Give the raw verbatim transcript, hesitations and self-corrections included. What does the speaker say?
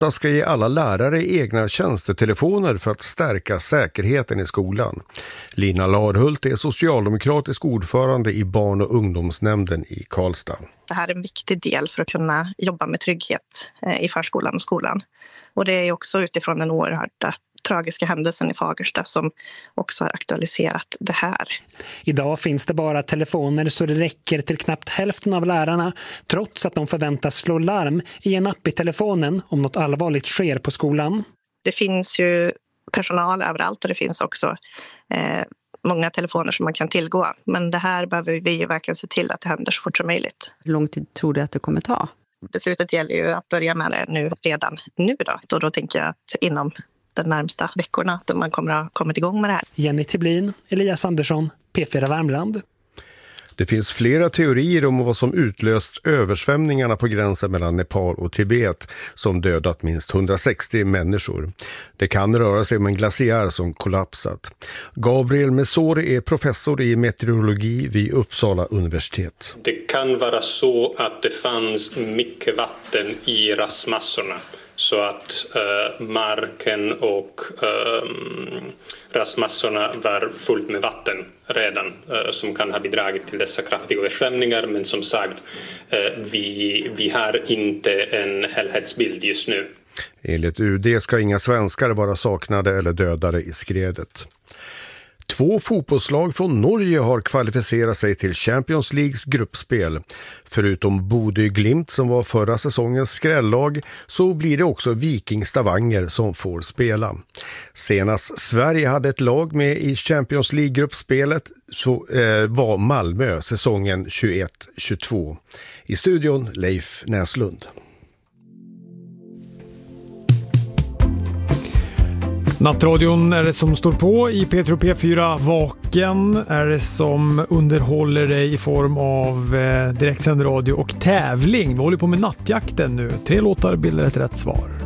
åtta ska ge alla lärare egna tjänstetelefoner för att stärka säkerheten i skolan. Lina Larhult är socialdemokratisk ordförande i barn- och ungdomsnämnden i Karlstad. Det här är en viktig del för att kunna jobba med trygghet i förskolan och skolan. Och det är också utifrån den oerhörda tragiska händelsen i Fagersta som också har aktualiserat det här. Idag finns det bara telefoner så det räcker till knappt hälften av lärarna, trots att de förväntas slå larm i en app i telefonen om något allvarligt sker på skolan. Det finns ju personal överallt och det finns också eh, många telefoner som man kan tillgå. Men det här behöver vi ju verkligen se till att det händer så fort som möjligt. Hur lång tid tror du att det kommer ta? Beslutet gäller ju att börja med det nu, redan nu då. Och då tänker jag att inom de närmsta veckorna att man kommer att ha kommit igång med det här. Jenny Tiblin, Elias Andersson, P fyra Värmland. Det finns flera teorier om vad som utlöst översvämningarna på gränsen mellan Nepal och Tibet som dödat minst hundrasextio människor. Det kan röra sig om en glaciär som kollapsat. Gabriel Mesori är professor i meteorologi vid Uppsala universitet. Det kan vara så att det fanns mycket vatten i rasmassorna. Så att uh, marken och uh, rasmassorna var fullt med vatten redan uh, som kan ha bidragit till dessa kraftiga översvämningar. Men som sagt, uh, vi, vi har inte en helhetsbild just nu. Enligt U D ska inga svenskar vara saknade eller dödade i skredet. Två fotbollslag från Norge har kvalificerat sig till Champions Leagues gruppspel. Förutom Bodø Glimt som var förra säsongens skrällag så blir det också Viking Stavanger som får spela. Senast Sverige hade ett lag med i Champions League-gruppspelet så eh, var Malmö säsongen tjugoett tjugotvå. I studion Leif Näslund. Nattradion är det som står på i P tre och P fyra. Vaken är det som underhåller dig i form av eh, direktsänd radio och tävling. Vi håller på med nattjakten nu. Tre låtar bildar ett rätt svar.